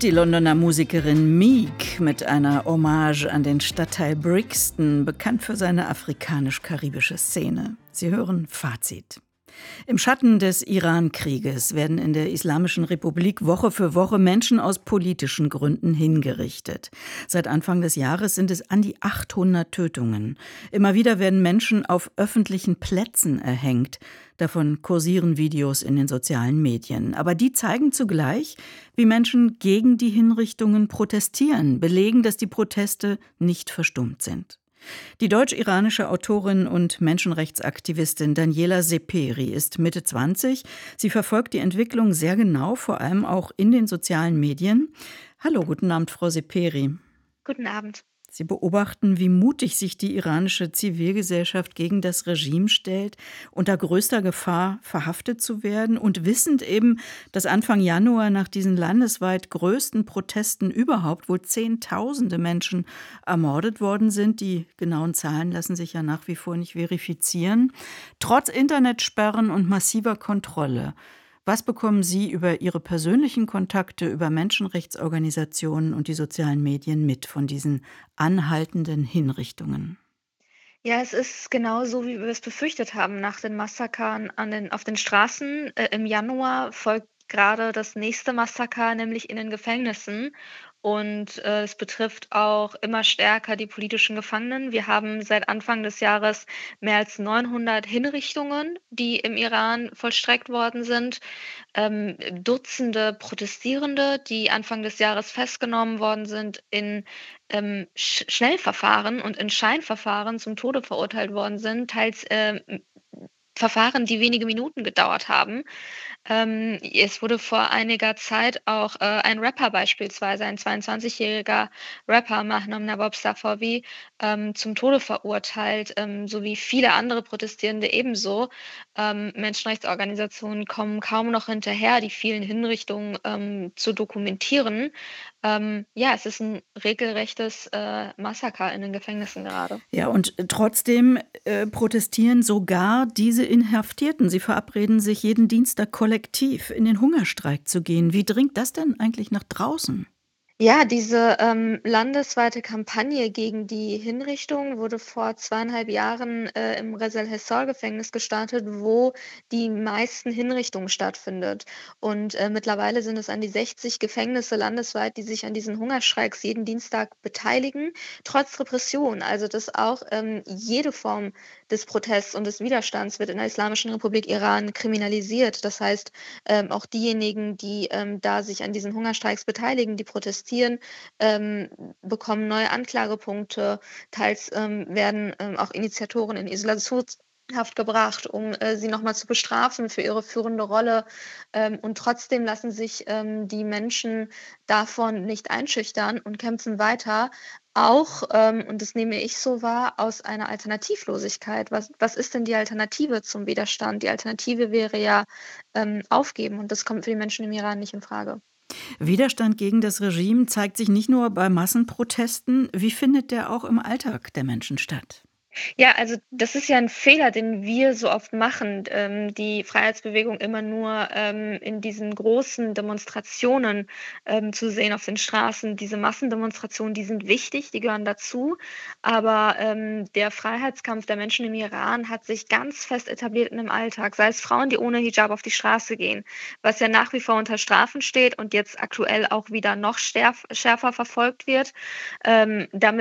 Die Londoner Musikerin Meek mit einer Hommage an den Stadtteil Brixton, bekannt für seine afrikanisch-karibische Szene. Sie hören Fazit. Im Schatten des Iran-Krieges werden in der Islamischen Republik Woche für Woche Menschen aus politischen Gründen hingerichtet. Seit Anfang des Jahres sind es an die 800 Tötungen. Immer wieder werden Menschen auf öffentlichen Plätzen erhängt. Davon kursieren Videos in den sozialen Medien. Aber die zeigen zugleich, wie Menschen gegen die Hinrichtungen protestieren, belegen, dass die Proteste nicht verstummt sind. Die deutsch-iranische Autorin und Menschenrechtsaktivistin Daniela Seperi ist Mitte 20. Sie verfolgt die Entwicklung sehr genau, vor allem auch in den sozialen Medien. Hallo, guten Abend, Frau Seperi. Guten Abend. Sie beobachten, wie mutig sich die iranische Zivilgesellschaft gegen das Regime stellt, unter größter Gefahr verhaftet zu werden und wissend eben, dass Anfang Januar nach diesen landesweit größten Protesten überhaupt wohl Zehntausende Menschen ermordet worden sind. Die genauen Zahlen lassen sich ja nach wie vor nicht verifizieren. Trotz Internetsperren und massiver Kontrolle. Was bekommen Sie über Ihre persönlichen Kontakte, über Menschenrechtsorganisationen und die sozialen Medien mit von diesen anhaltenden Hinrichtungen? Ja, es ist genau so, wie wir es befürchtet haben. Nach den Massakern auf den Straßen im Januar folgt gerade das nächste Massaker, nämlich in den Gefängnissen. Und es betrifft auch immer stärker die politischen Gefangenen. Wir haben seit Anfang des Jahres mehr als 900 Hinrichtungen, die im Iran vollstreckt worden sind. Dutzende Protestierende, die Anfang des Jahres festgenommen worden sind in Schnellverfahren und in Scheinverfahren zum Tode verurteilt worden sind, teils Verfahren, die wenige Minuten gedauert haben. Es wurde vor einiger Zeit auch ein Rapper beispielsweise, ein 22-jähriger Rapper, Mahnam Nawab Safavi, zum Tode verurteilt, sowie viele andere Protestierende ebenso. Menschenrechtsorganisationen kommen kaum noch hinterher, die vielen Hinrichtungen zu dokumentieren. Ja, es ist ein regelrechtes Massaker in den Gefängnissen gerade. Ja, und trotzdem protestieren sogar diese Inhaftierten. Sie verabreden sich jeden Dienstag kollektiv in den Hungerstreik zu gehen. Wie dringt das denn eigentlich nach draußen? Ja, diese landesweite Kampagne gegen die Hinrichtung wurde vor 2,5 Jahren im Res el Hissar-Gefängnis gestartet, wo die meisten Hinrichtungen stattfindet. Und mittlerweile sind es an die 60 Gefängnisse landesweit, die sich an diesen Hungerstreiks jeden Dienstag beteiligen, trotz Repression. Also dass auch jede Form des Protests und des Widerstands wird in der Islamischen Republik Iran kriminalisiert. Das heißt, auch diejenigen, die da sich an diesen Hungerstreiks beteiligen, die protestieren, ähm, bekommen neue Anklagepunkte. Teils werden auch Initiatoren in Isolationshaft gebracht, um sie nochmal zu bestrafen für ihre führende Rolle. Und trotzdem lassen sich die Menschen davon nicht einschüchtern und kämpfen weiter. Auch, und das nehme ich so wahr, aus einer Alternativlosigkeit. Was ist denn die Alternative zum Widerstand? Die Alternative wäre ja aufgeben, und das kommt für die Menschen im Iran nicht in Frage. Widerstand gegen das Regime zeigt sich nicht nur bei Massenprotesten. Wie findet der auch im Alltag der Menschen statt? Ja, also das ist ja ein Fehler, den wir so oft machen, die Freiheitsbewegung immer nur in diesen großen Demonstrationen zu sehen auf den Straßen. Diese Massendemonstrationen, die sind wichtig, die gehören dazu, aber der Freiheitskampf der Menschen im Iran hat sich ganz fest etabliert in dem Alltag, sei es Frauen, die ohne Hijab auf die Straße gehen, was ja nach wie vor unter Strafen steht und jetzt aktuell auch wieder noch schärfer verfolgt wird. Damit